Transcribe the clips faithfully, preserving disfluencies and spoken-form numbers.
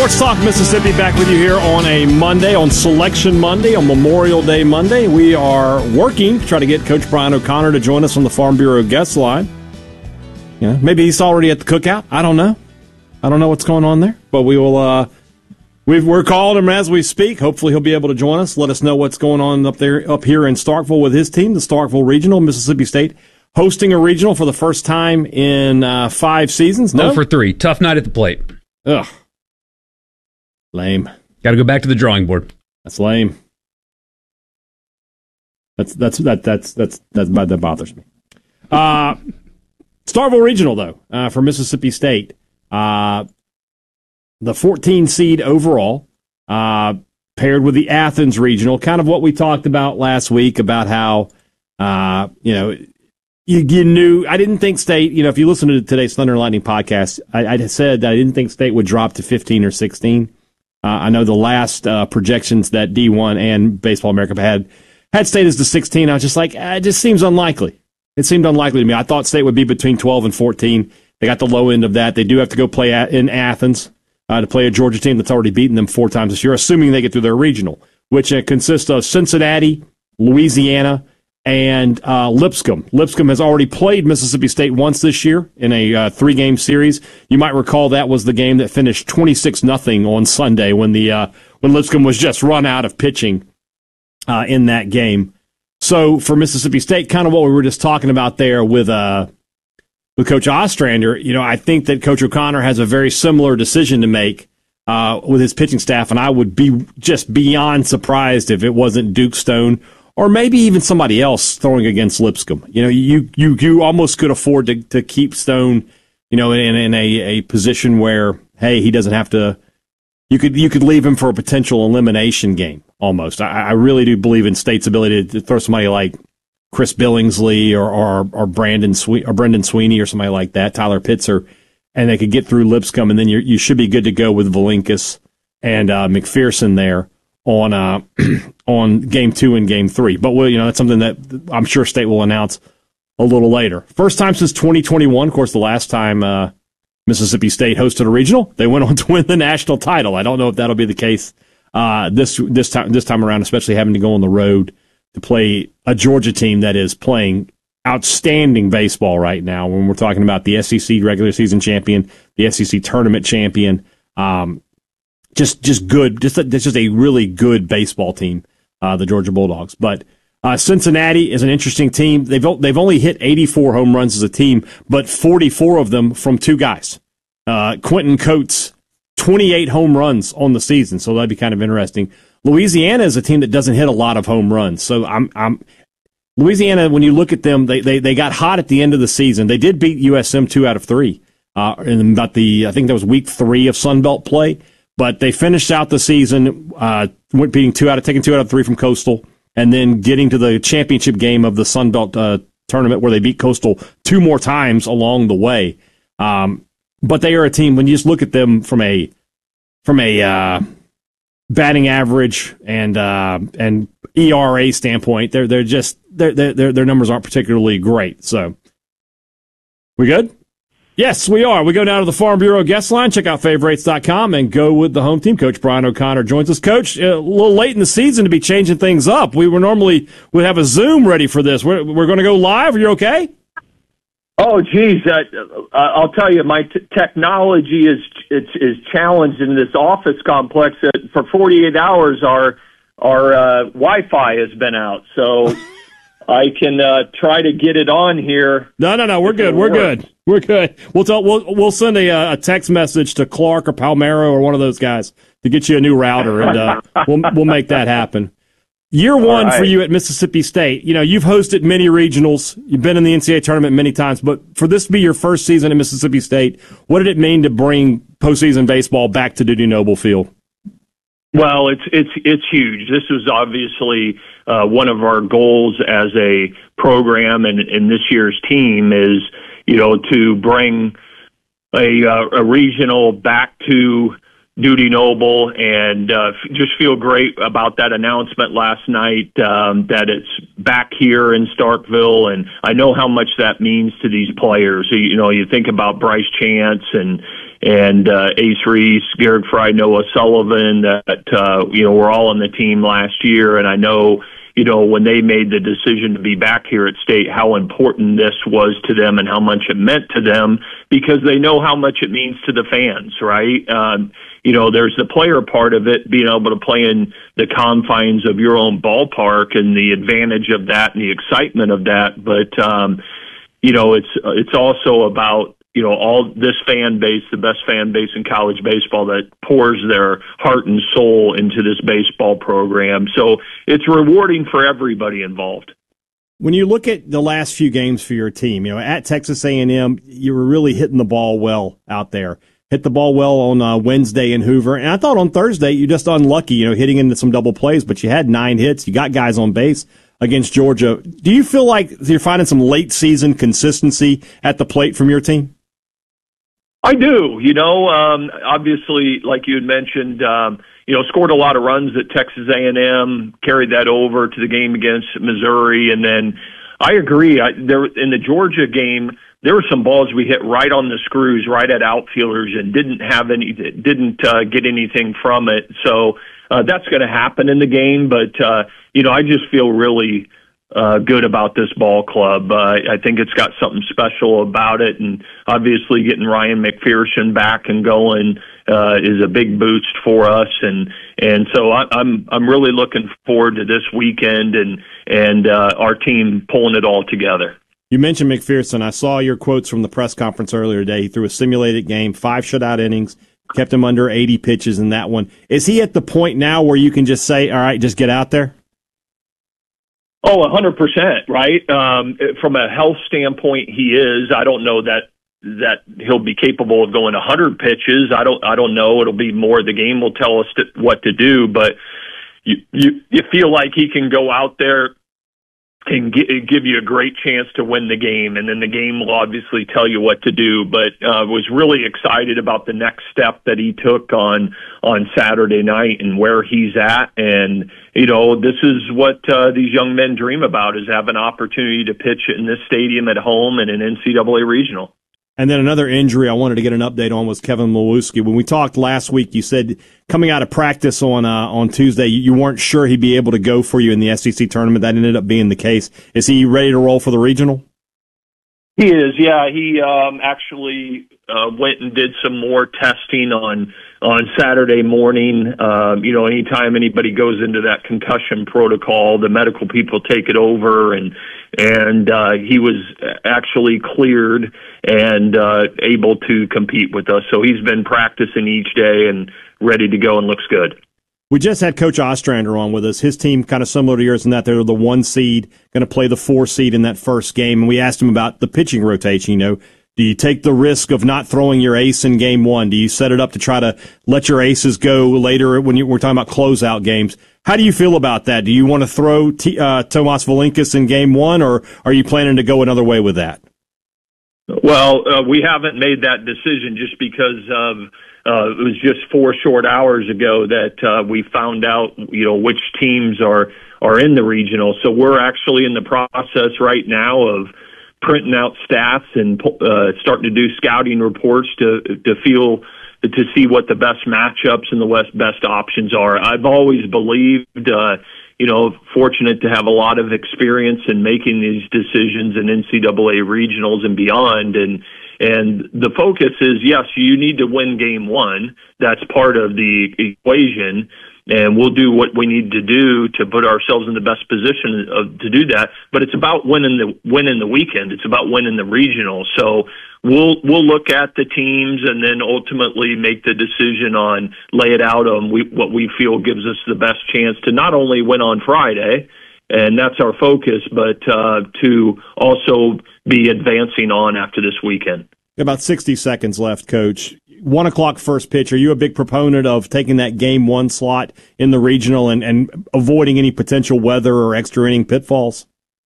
Sports Talk Mississippi back with you here on a Monday, on Selection Monday, on Memorial Day Monday. We are working to try to get Coach Brian O'Connor to join us on the Farm Bureau guest line. Yeah, maybe he's already at the cookout. I don't know. I don't know what's going on there, but we will. Uh, we've, we're calling him as we speak. Hopefully, he'll be able to join us. Let us know what's going on up there, up here in Starkville with his team, the Starkville Regional. Mississippi State hosting a regional for the first time in uh, five seasons. No, oh for three. Tough night at the plate. Ugh. Lame. Got to go back to the drawing board. That's lame. That's that's that that's that's that's that bothers me. Uh, Starkville Regional though uh, for Mississippi State, uh, the fourteen seed overall, uh, paired with the Athens Regional. Kind of what we talked about last week about how uh, you know you, you knew. I didn't think State. You know, if you listen to today's Thunder and Lightning podcast, I, I said that I didn't think State would drop to fifteen or sixteen. Uh, I know the last uh, projections that D one and Baseball America had had State as the sixteen. I was just like, eh, it just seems unlikely. It seemed unlikely to me. I thought State would be between twelve and fourteen. They got the low end of that. They do have to go play at, in Athens uh, to play a Georgia team that's already beaten them four times this year, assuming they get through their regional, which uh, consists of Cincinnati, Louisiana, and uh, Lipscomb. Lipscomb has already played Mississippi State once this year in a uh, three-game series. You might recall that was the game that finished twenty-six nothing on Sunday when the uh, when Lipscomb was just run out of pitching uh, in that game. So for Mississippi State, kind of what we were just talking about there with uh, with Coach Ostrander, you know, I think that Coach O'Connor has a very similar decision to make uh, with his pitching staff, and I would be just beyond surprised if it wasn't Duke Stone or maybe even somebody else throwing against Lipscomb. You know, you you you almost could afford to to keep Stone, you know, in in a, a position where, hey, he doesn't have to. You could you could leave him for a potential elimination game almost. I, I really do believe in State's ability to throw somebody like Chris Billingsley or or, or Brandon Swe- or Brendan Sweeney or somebody like that, Tyler Pitzer, and they could get through Lipscomb, and then you you should be good to go with Valinkas and uh, McPherson there on uh, on game two and game three. But, well, you know, that's something that I'm sure State will announce a little later. First time since twenty twenty-one. Of course, the last time uh, Mississippi State hosted a regional, they went on to win the national title. I don't know if that'll be the case uh, this this time this time around, especially having to go on the road to play a Georgia team that is playing outstanding baseball right now. When we're talking about the S E C regular season champion, the S E C tournament champion, um, Just, just good. Just, a, just a really good baseball team, uh, the Georgia Bulldogs. But uh, Cincinnati is an interesting team. They've they've only hit eighty-four home runs as a team, but forty-four of them from two guys. Uh, Quentin Coates, twenty-eight home runs on the season, so that'd be kind of interesting. Louisiana is a team that doesn't hit a lot of home runs, so I'm I'm Louisiana. When you look at them, they they they got hot at the end of the season. They did beat U S M two out of three, uh, in about the I think that was week three of Sun Belt play. But they finished out the season, uh, beating two out of taking two out of three from Coastal, and then getting to the championship game of the Sun Belt uh, tournament where they beat Coastal two more times along the way. Um, but they are a team when you just look at them from a from a uh, batting average and uh, and E R A standpoint, they're they're just they're, they're, their numbers aren't particularly great. So we good? Yes, we are. We go down to the Farm Bureau guest line. Check out favorites dot com and go with the home team. Coach Brian O'Connor joins us. Coach, a little late in the season to be changing things up. We were normally would have a Zoom ready for this. We're, we're going to go live. Are you okay? Oh, geez. Uh, I'll tell you, my t- technology is it's, is challenged in this office complex. Uh, for forty-eight hours, our our uh, Wi-Fi has been out. So I can uh, try to get it on here. No, no, no. We're good. We're good. We're good. We'll tell. We'll we'll send a, a text message to Clark or Palmero or one of those guys to get you a new router, and uh, we'll we'll make that happen. Year one right. For you at Mississippi State. You know, you've hosted many regionals. You've been in the N C double A tournament many times, but for this to be your first season at Mississippi State, what did it mean to bring postseason baseball back to Dudy Noble Field? Well, it's it's it's huge. This was obviously uh, one of our goals as a program, and, and this year's team is, you know, to bring a, uh, a regional back to Dudy Noble, and uh, just feel great about that announcement last night, um, that it's back here in Starkville, and I know how much that means to these players. You know, you think about Bryce Chance and and uh, Ace Reese, Garrett Fry, Noah Sullivan, that, uh, you know, were all on the team last year. And I know, you know, when they made the decision to be back here at State, how important this was to them and how much it meant to them, because they know how much it means to the fans, right? Um, you know, there's the player part of it, being able to play in the confines of your own ballpark and the advantage of that and the excitement of that. But, um, you know, it's, it's also about, you know, all this fan base, the best fan base in college baseball that pours their heart and soul into this baseball program. So it's rewarding for everybody involved. When you look at the last few games for your team, you know, at Texas A and M, you were really hitting the ball well out there. Hit the ball well on uh, Wednesday in Hoover. And I thought on Thursday, you're just unlucky, you know, hitting into some double plays, but you had nine hits. You got guys on base against Georgia. Do you feel like you're finding some late season consistency at the plate from your team? I do. You know, um, obviously, like you had mentioned, um, you know, scored a lot of runs at Texas A and M, carried that over to the game against Missouri. And then I agree. I, there in the Georgia game, there were some balls we hit right on the screws, right at outfielders, and didn't have any, didn't uh, get anything from it. So uh, that's going to happen in the game. But uh, you know, I just feel really uh, good about this ball club. Uh, I think it's got something special about it, and obviously getting Ryan McPherson back and going uh, is a big boost for us. And and so I, I'm I'm really looking forward to this weekend and and uh, our team pulling it all together. You mentioned McPherson. I saw your quotes from the press conference earlier today. He threw a simulated game, five shutout innings, kept him under eighty pitches in that one. Is he at the point now where you can just say, all right, just get out there? Oh, one hundred percent, right? Um, from a health standpoint, he is. I don't know that that he'll be capable of going one hundred pitches. I don't I don't know. It'll be more, the game will tell us to, what to do, but you, you, you feel like he can go out there and give you a great chance to win the game, and then the game will obviously tell you what to do. But uh, was really excited about the next step that he took on on Saturday night and where he's at. And you know, this is what uh, these young men dream about, is have an opportunity to pitch in this stadium at home in an N C double A regional. And then another injury I wanted to get an update on was Kevin Milewski. When we talked last week, you said coming out of practice on uh, on Tuesday, you weren't sure he'd be able to go for you in the S E C tournament. That ended up being the case. Is he ready to roll for the regional? He is, yeah. He um, actually uh, went and did some more testing on on Saturday morning. Um, you know, anytime anybody goes into that concussion protocol, the medical people take it over, and and uh, he was actually cleared and uh, able to compete with us. So he's been practicing each day and ready to go and looks good. We just had Coach Ostrander on with us. His team kind of similar to yours in that they're the one seed, going to play the four seed in that first game. And we asked him about the pitching rotation. You know, do you take the risk of not throwing your ace in game one? Do you set it up to try to let your aces go later when you, we're talking about closeout games? How do you feel about that? Do you want to throw T, uh, Tomas Valinkas in game one, or are you planning to go another way with that? Well, uh, we haven't made that decision just because of uh, it was just four short hours ago that uh, we found out, you know, which teams are are in the regional. So we're actually in the process right now of printing out stats and uh, starting to do scouting reports to to feel to see what the best matchups and the best best options are. I've always believed, uh, you know, fortunate to have a lot of experience in making these decisions in N C double A regionals and beyond. And and the focus is, yes, you need to win game one. That's part of the equation. And we'll do what we need to do to put ourselves in the best position of, to do that. But it's about winning the winning the weekend. It's about winning the regional. So we'll we'll look at the teams and then ultimately make the decision on lay it out on we, what we feel gives us the best chance to not only win on Friday, and that's our focus, but uh, to also be advancing on after this weekend. About sixty seconds left, Coach. One o'clock first pitch. Are you a big proponent of taking that game one slot in the regional and, and avoiding any potential weather or extra inning pitfalls?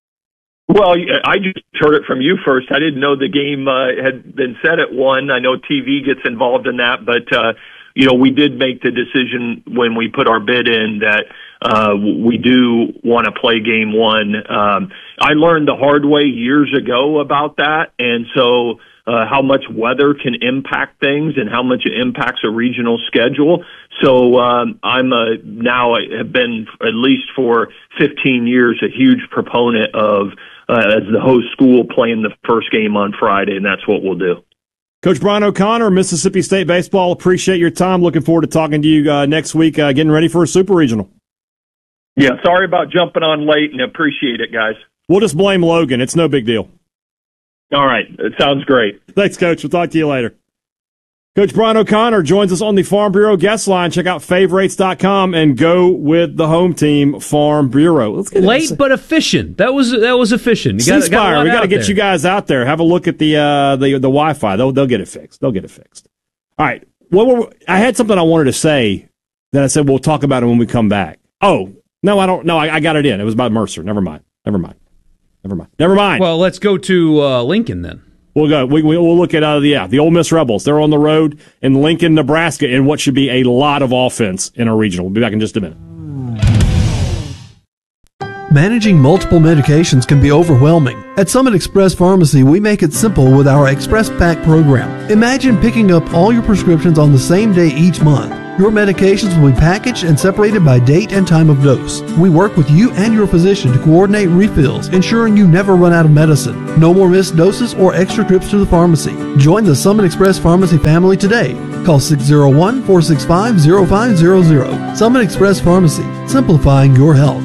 Well, I just heard it from you first. I didn't know the game uh, had been set at one. I know T V gets involved in that, but uh, you know, we did make the decision when we put our bid in that uh, we do want to play game one. Um, I learned the hard way years ago about that, and so uh, how much weather can impact things and how much it impacts a regional schedule. So um, I'm a, now I have been, at least for fifteen years, a huge proponent of, uh, as the host school, playing the first game on Friday, and that's what we'll do. Coach Brian O'Connor, Mississippi State Baseball, appreciate your time. Looking forward to talking to you uh, next week, uh, getting ready for a Super Regional. Yeah, sorry about jumping on late, and appreciate it, guys. We'll just blame Logan. It's no big deal. All right. It sounds great. Thanks, Coach. We'll talk to you later. Coach Brian O'Connor joins us on the Farm Bureau guest line. Check out favorites dot com and go with the home team, Farm Bureau. Let's get Late it. but efficient. That was that was efficient. You got, Ceasefire. got We got to get there. you guys out there. Have a look at the uh, the the Wi-Fi. They'll they'll get it fixed. They'll get it fixed. All right. What were, I had something I wanted to say that I said we'll talk about it when we come back. Oh no, I don't. No, I, I got it in. It was about Mercer. Never mind. Never mind. Never mind. Never mind. Well, let's go to uh, Lincoln then. We'll go. We, we'll look at uh, the yeah, the Ole Miss Rebels. They're on the road in Lincoln, Nebraska, in what should be a lot of offense in a regional. We'll be back in just a minute. Managing multiple medications can be overwhelming. At Summit Express Pharmacy, we make it simple with our Express Pack program. Imagine picking up all your prescriptions on the same day each month. Your medications will be packaged and separated by date and time of dose. We work with you and your physician to coordinate refills, ensuring you never run out of medicine. No more missed doses or extra trips to the pharmacy. Join the Summit Express Pharmacy family today. Call six oh one, four six five, oh five hundred. Summit Express Pharmacy, simplifying your health.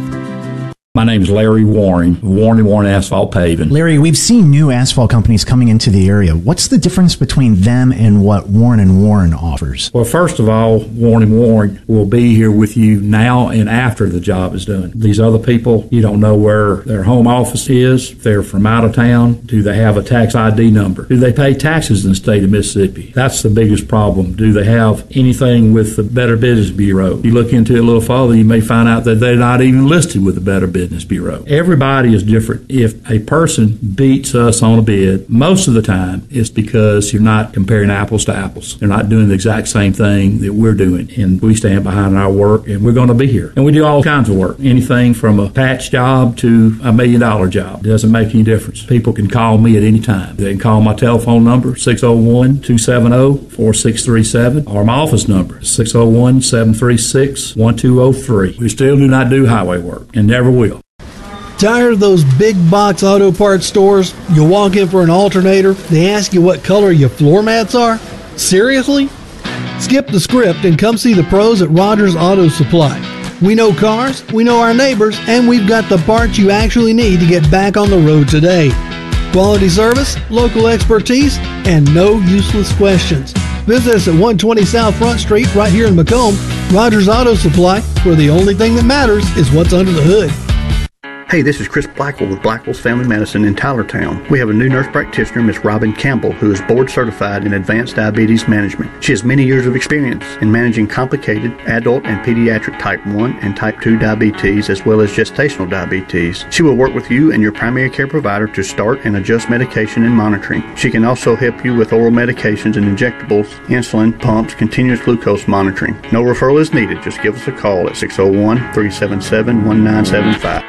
My name is Larry Warren, Warren and Warren Asphalt Paving. Larry, we've seen new asphalt companies coming into the area. What's the difference between them and what Warren and Warren offers? Well, first of all, Warren and Warren will be here with you now and after the job is done. These other people, you don't know where their home office is, if they're from out of town, do they have a tax I D number? Do they pay taxes in the state of Mississippi? That's the biggest problem. Do they have anything with the Better Business Bureau? You look into it a little further, you may find out that they're not even listed with the Better Business Bureau. Everybody is different. If a person beats us on a bid, most of the time it's because you're not comparing apples to apples. They're not doing the exact same thing that we're doing, and we stand behind our work, and we're going to be here. And we do all kinds of work, anything from a patch job to a million dollar job. It doesn't make any difference. People can call me at any time. They can call my telephone number, six oh one, two seven oh, four six three seven, or my office number, six oh one, seven three six, one two oh three. We still do not do highway work, and never will. Tired of those big box auto parts stores? You walk in for an alternator, they ask you what color your floor mats are? Seriously? Skip the script and come see the pros at Rogers Auto Supply. We know cars, we know our neighbors, and we've got the parts you actually need to get back on the road today. Quality service, local expertise, and no useless questions. Visit us at one twenty South Front Street right here in Macomb. Rogers Auto Supply, where the only thing that matters is what's under the hood. Hey, this is Chris Blackwell with Blackwell's Family Medicine in Tylertown. We have a new nurse practitioner, Miss Robin Campbell, who is board certified in advanced diabetes management. She has many years of experience in managing complicated adult and pediatric type one and type two diabetes, as well as gestational diabetes. She will work with you and your primary care provider to start and adjust medication and monitoring. She can also help you with oral medications and injectables, insulin, pumps, continuous glucose monitoring. No referral is needed. Just give us a call at six oh one, three seven seven, one nine seven five.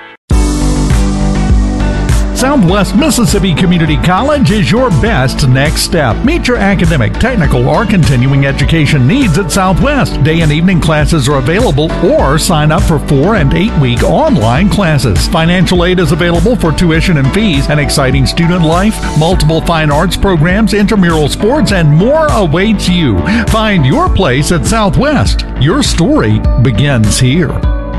Southwest Mississippi Community College is your best next step. Meet your academic, technical, or continuing education needs at Southwest. Day and evening classes are available, or sign up for four and eight week online classes. Financial aid is available for tuition and fees, an exciting student life, multiple fine arts programs, intramural sports, and more awaits you. Find your place at Southwest. Your story begins here.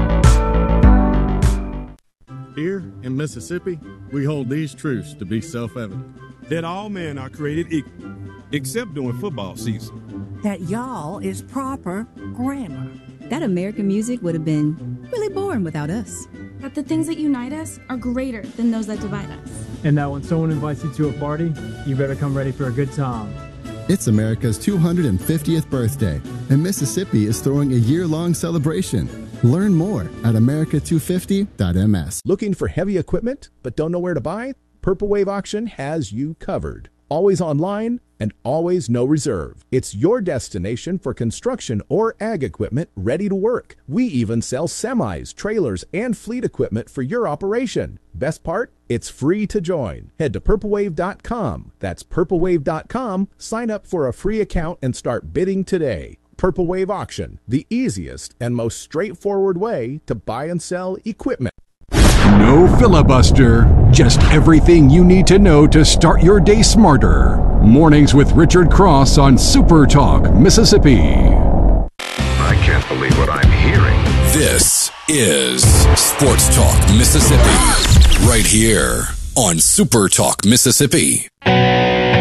Here in Mississippi, we hold these truths to be self-evident. That all men are created equal, except during football season. That y'all is proper grammar. That American music would have been really boring without us. That the things that unite us are greater than those that divide us. And that when someone invites you to a party, you better come ready for a good time. It's America's two hundred fiftieth birthday, and Mississippi is throwing a year-long celebration. Learn more at America two fifty dot M S. Looking for heavy equipment but don't know where to buy? Purple Wave Auction has you covered. Always online and always no reserve. It's your destination for construction or ag equipment ready to work. We even sell semis, trailers, and fleet equipment for your operation. Best part? It's free to join. Head to purple wave dot com. That's purple wave dot com. Sign up for a free account and start bidding today. Purple Wave Auction, the easiest and most straightforward way to buy and sell equipment. No filibuster, just everything you need to know to start your day smarter. Mornings with Richard Cross on Super Talk, Mississippi. I can't believe what I'm hearing. This is Sports Talk Mississippi, right here on Super Talk Mississippi.